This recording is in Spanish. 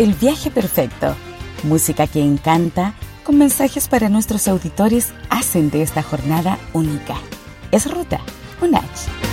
el viaje perfecto. Música que encanta, con mensajes para nuestros auditores, hacen de esta jornada única. Es Ruta, UNACH.